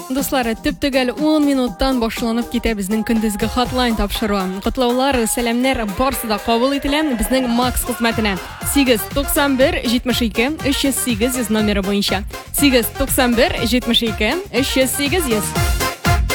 Дуслар, төп-төгәл 10 минуттан башланып китә безнең көндезге хатлайн тапшыруы. Котлаулар, сәламнәр барсы да кабул ителә безнең Макс хезмәтенә. 891 72 308 номеры буенча. 891 72 308.